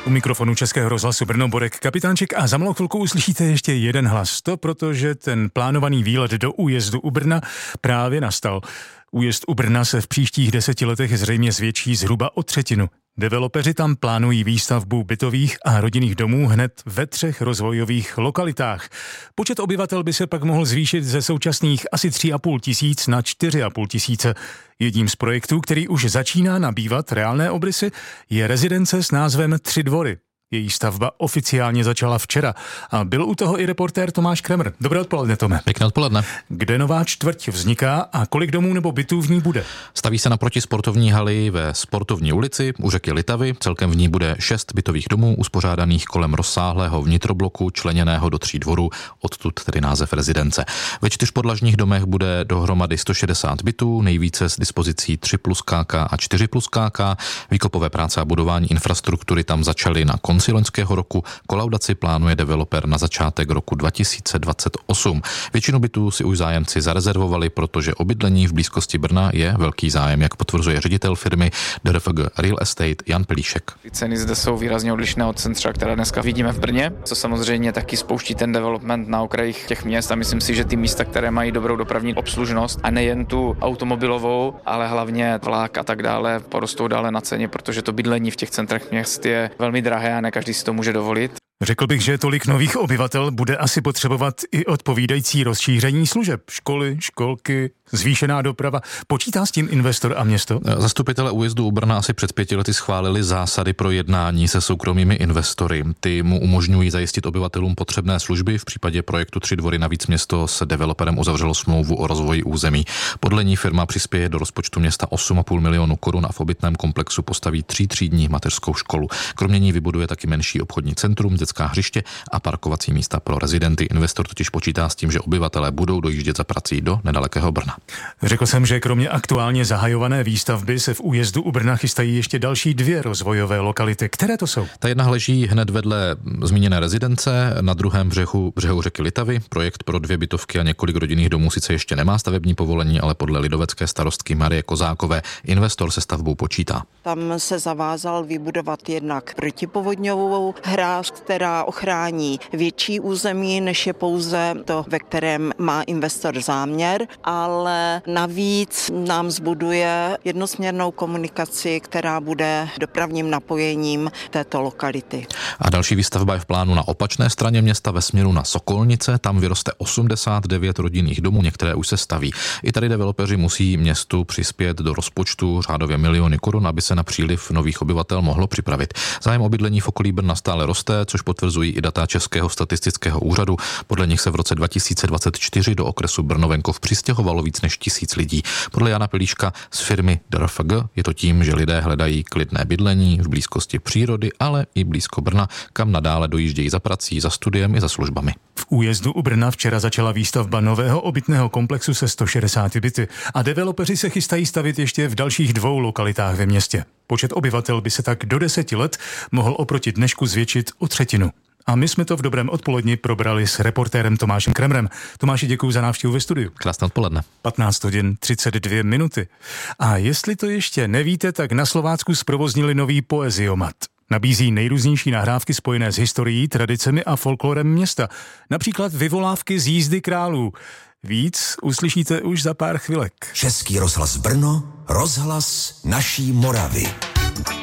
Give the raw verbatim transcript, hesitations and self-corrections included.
U mikrofonu Českého rozhlasu Brno Borek Kapitánček a za malou chvilku uslyšíte ještě jeden hlas. To protože ten plánovaný výlet do újezdu u Brna právě nastal. Újezd u Brna se v příštích deseti letech zřejmě zvětší zhruba o třetinu. Developeři tam plánují výstavbu bytových a rodinných domů hned ve třech rozvojových lokalitách. Počet obyvatel by se pak mohl zvýšit ze současných asi tři a půl tisíc na čtyři a půl tisíce. Jedním z projektů, který už začíná nabývat reálné obrysy, je rezidence s názvem Tři dvory. Její stavba oficiálně začala včera a byl u toho i reportér Tomáš Kremr. Dobré odpoledne, Tome. Pěkné odpoledne. Kde nová čtvrť vzniká a kolik domů nebo bytů v ní bude? Staví se naproti sportovní haly ve Sportovní ulici u řeky Litavy. Celkem v ní bude šest bytových domů uspořádaných kolem rozsáhlého vnitrobloku členěného do tří dvorů, odtud tedy název rezidence. Ve čtyřpodlažních domech bude dohromady sto šedesát bytů, nejvíce s dispozicí tři plus K K a čtyři plus K K. Výkopové práce a budování infrastruktury tam začaly na konci loňského roku. Kolaudaci plánuje developer na začátek roku dva tisíce dvacet osm. Většinu bytů si už zájemci zarezervovali, protože o bydlení v blízkosti Brna je velký zájem, jak potvrzuje ředitel firmy D R F G Real Estate Jan Pelíšek. Ty ceny zde jsou výrazně odlišné od centra, které dneska vidíme v Brně, co samozřejmě taky spouští ten development na okrajích těch měst a myslím si, že ty místa, které mají dobrou dopravní obslužnost a nejen tu automobilovou, ale hlavně vlak a tak dále, porostou dále na ceně, protože to bydlení v těch centrech měst je velmi drahé a ne každý si to může dovolit. Řekl bych, že tolik nových obyvatel bude asi potřebovat i odpovídající rozšíření služeb. Školy, školky, zvýšená doprava. Počítá s tím investor a město? Zastupitelé újezdu u Brna asi před pěti lety schválili zásady pro jednání se soukromými investory. Ty mu umožňují zajistit obyvatelům potřebné služby. V případě projektu Tři dvory navíc město s developerem uzavřelo smlouvu o rozvoji území. Podle ní firma přispěje do rozpočtu města osm a půl milionu korun a v obytném komplexu postaví třítřídní mateřskou školu. Kromě ní vybuduje taky menší obchodní centrum, dětská hřiště a parkovací místa pro rezidenty. Investor totiž počítá s tím, že obyvatelé budou dojíždět za prací do nedalekého Brna. Řekl jsem, že kromě aktuálně zahajované výstavby se v újezdu u Brna chystají ještě další dvě rozvojové lokality. Které to jsou? Ta jedna leží hned vedle zmíněné rezidence na druhém břehu, břehu řeky Litavy. Projekt pro dvě bytovky a několik rodinných domů sice ještě nemá stavební povolení, ale podle lidovecké starostky Marie Kozákové investor se stavbou počítá. Tam se zavázal vybudovat jednak protipovodňovou hráz, která ochrání větší území, než je pouze to, ve kterém má investor záměr, ale navíc nám zbuduje jednosměrnou komunikaci, která bude dopravním napojením této lokality. A další výstavba je v plánu na opačné straně města ve směru na Sokolnice. Tam vyroste osmdesát devět rodinných domů, některé už se staví. I tady developeři musí městu přispět do rozpočtu řádově miliony korun, aby se na příliv nových obyvatel mohlo připravit. Zájem o bydlení v okolí Brna stále roste, což potvrzují i data Českého statistického úřadu. Podle nich se v roce dva tisíce dvacet čtyři do okresu Brno-Venkov přistěhovalo víc než tisíc lidí. Podle Jana Pelíška z firmy D R F G je to tím, že lidé hledají klidné bydlení v blízkosti přírody, ale i blízko Brna, kam nadále dojíždějí za prací, za studiem i za službami. V újezdu u Brna včera začala výstavba nového obytného komplexu se sto šedesáti byty a developeři se chystají stavit ještě v dalších dvou lokalitách ve městě. Počet obyvatel by se tak do deseti let mohl oproti dnešku zvětšit o třetinu. A my jsme to v dobrém odpoledni probrali s reportérem Tomášem Kremrem. Tomáši, děkuji za návštěvu ve studiu. Krásné odpoledne. patnáct hodin třicet dvě minuty. A jestli to ještě nevíte, tak na Slovácku zprovoznili nový poeziomat. Nabízí nejrůznější nahrávky spojené s historií, tradicemi a folklorem města. Například vyvolávky z jízdy králů. Víc uslyšíte už za pár chvilek. Český rozhlas Brno, rozhlas naší Moravy.